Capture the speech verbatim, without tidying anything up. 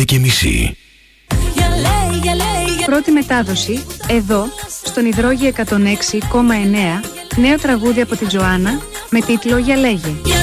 και μισή. Πρώτη μετάδοση, εδώ, στον Υδρόγειο εκατόν έξι κόμμα εννέα, νέο τραγούδι από την Τζοάννα, με τίτλο «Για λέγε».